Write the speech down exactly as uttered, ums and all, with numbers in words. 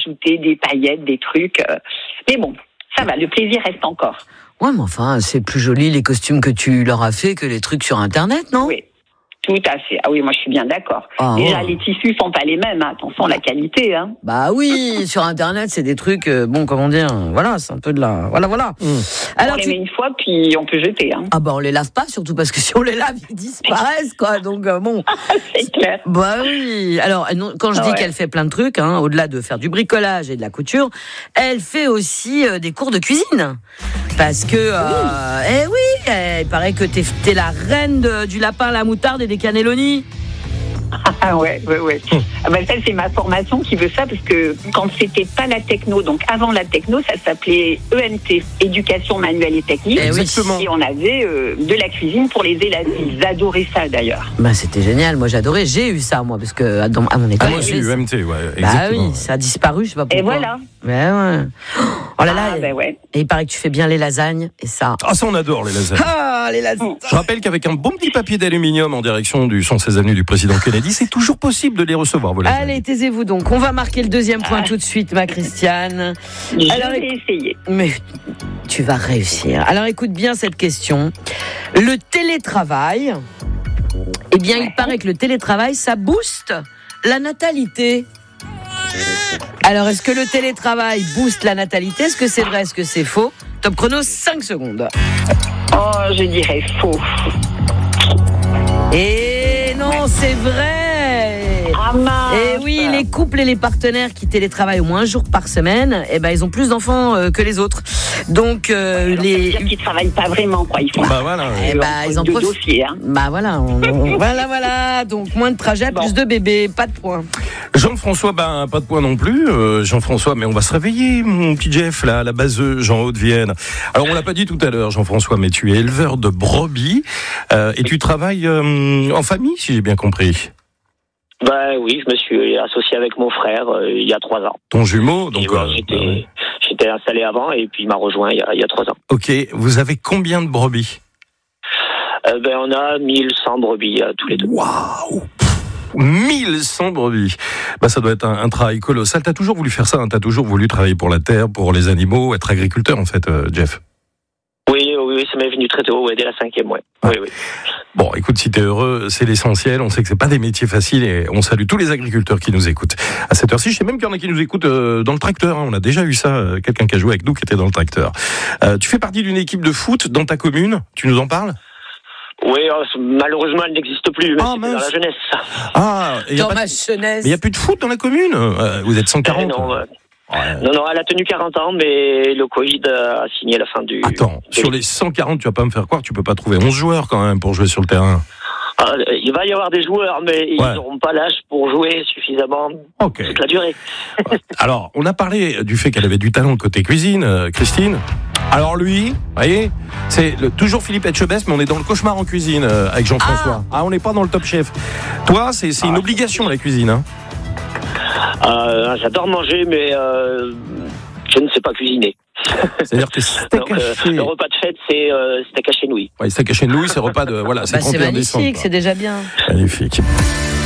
rajouter des paillettes, des trucs. Euh, mais bon, ça va, le plaisir reste encore. Ouais, mais enfin, c'est plus joli les costumes que tu leur as fait que les trucs sur Internet, non ? Oui. Tout à fait. Ah oui, moi je suis bien d'accord. Ah, Déjà, ouais. les tissus sont pas les mêmes. Hein. Attention, la qualité. Hein. Bah oui, sur Internet, c'est des trucs, euh, bon, comment dire, voilà, c'est un peu de la... Voilà, voilà. Mmh. Alors, on les tu... met une fois, puis on peut jeter. Hein. Ah bah on les lave pas, surtout parce que si on les lave, ils disparaissent, quoi. Donc, euh, bon... C'est clair. Bah oui. Alors, non, quand je dis ouais. qu'elle fait plein de trucs, hein, au-delà de faire du bricolage et de la couture, elle fait aussi euh, des cours de cuisine. Parce que, euh, oui. eh oui, eh, il paraît que t'es, t'es la reine de, du lapin à la moutarde et des cannelloni. Ah ouais, ouais, ouais. Ah ben ça, c'est ma formation qui veut ça, parce que quand c'était pas la techno, donc avant la techno, ça s'appelait E M T, Éducation manuelle et technique. Eh oui. Exactement. Et on avait euh, de la cuisine pour les élèves. Ils adoraient ça, d'ailleurs. Bah c'était génial, moi j'adorais, j'ai eu ça, moi, parce que à, dans, à mon école. Ah, moi aussi, j'ai- U M T, ouais, Bah exactement. oui, ça a disparu, je sais pas pourquoi. Et voilà. Mais ouais. Oh là là. Ah, et, ben ouais. et il paraît que tu fais bien les lasagnes, et ça. Ah, ça, on adore les lasagnes. Ah, les lasagnes. Je rappelle qu'avec un bon petit papier d'aluminium en direction du cent seize avenue du président Kennedy, c'est toujours possible de les recevoir, vos lasagnes. Allez, taisez-vous donc. On va marquer le deuxième point tout de suite, ma Christiane. Je Alors, vais essayer. Mais tu vas réussir. Alors écoute bien cette question. Le télétravail, eh bien il paraît que le télétravail, ça booste la natalité. Alors est-ce que le télétravail booste la natalité ? Est-ce que c'est vrai ? Est-ce que c'est faux ? Top chrono, cinq secondes. Oh, je dirais faux. Et non, c'est vrai. Ah mince. Et oui, les couples et les partenaires qui télétravaillent au moins un jour par semaine, eh ben ils ont plus d'enfants euh, que les autres. Donc euh, Alors, ça veut les dire qu'ils travaillent pas vraiment, quoi. Ils font Bah voilà. Eh bah, ils en de profitent. dossiers, hein. Bah voilà, on- on- voilà, voilà. Donc moins de trajets, Bon. plus de bébés, pas de points. Jean-François, ben, pas de point non plus. Euh, Jean-François, mais on va se réveiller, mon petit Jeff, là, à la Baseux, Jean Haute-Vienne. Alors, on l'a pas dit tout à l'heure, Jean-François, mais tu es éleveur de brebis euh, et tu travailles euh, en famille, si j'ai bien compris. Bah oui, je me suis associé avec mon frère euh, il y a trois ans. Ton jumeau, Et donc. voilà, euh, j'étais, bah ouais. j'étais installé avant et puis il m'a rejoint il y a, il y a trois ans. Ok, vous avez combien de brebis ? Euh, ben on a mille cent brebis euh, tous les deux. Waouh, mille cent brebis. Bah, ça doit être un, un travail colossal. T'as toujours voulu faire ça, hein, t'as toujours voulu travailler pour la terre, pour les animaux, être agriculteur, en fait, euh, Jeff. Oui, oui, oui, ça m'est venu très tôt, ouais, dès la cinquième, ouais. Ah. Oui, oui. Bon, écoute, si t'es heureux, c'est l'essentiel. On sait que c'est pas des métiers faciles et on salue tous les agriculteurs qui nous écoutent. À cette heure-ci, je sais même qu'il y en a qui nous écoutent euh, dans le tracteur. Hein. On a déjà eu ça, euh, quelqu'un qui a joué avec nous qui était dans le tracteur. Euh, tu fais partie d'une équipe de foot dans ta commune. Tu nous en parles ? Oui, euh, malheureusement, elle n'existe plus, mais Ah, c'était dans mince. la jeunesse. Ah, et y a Dans pas ma de... jeunesse. Mais il n'y a plus de foot dans la commune. Euh, vous êtes cent quarante. Euh, non, euh, Ouais. non, non, elle a tenu quarante ans, mais le Covid a signé la fin du... Attends, sur les cent quarante, tu vas pas me faire croire, tu peux pas trouver onze joueurs quand même pour jouer sur le terrain. Ah, il va y avoir des joueurs, mais ils Ouais. n'auront pas l'âge pour jouer suffisamment Ok. toute la durée. Alors, on a parlé du fait qu'elle avait du talent côté cuisine, euh, Christine. Alors lui, vous voyez, c'est le, toujours Philippe Etchebest, mais on est dans le cauchemar en cuisine euh, avec Jean-François. Ah. ah, on n'est pas dans le Top Chef. Toi, c'est, c'est une Ah. obligation la cuisine. Hein. Euh, j'adore manger, mais euh, je ne sais pas cuisiner. C'est-à-dire que steak Donc, euh, haché, le repas de fête, c'est euh, steak haché nouilles. ouais, steak haché de Louis, c'est repas de voilà, c'est Bah, c'est trente et un décembre. magnifique, quoi. c'est déjà bien. Magnifique.